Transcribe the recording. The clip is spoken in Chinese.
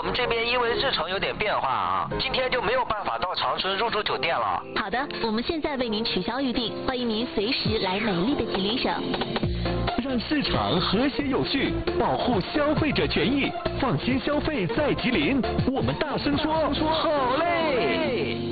我们这边因为日程有点变化啊，今天就没有办法到长春入住酒店了。 好的，我们现在为您取消预订，欢迎您随时来美丽的吉林省。 让市场和谐有序，保护消费者权益，放心消费在吉林。我们大声说，好嘞！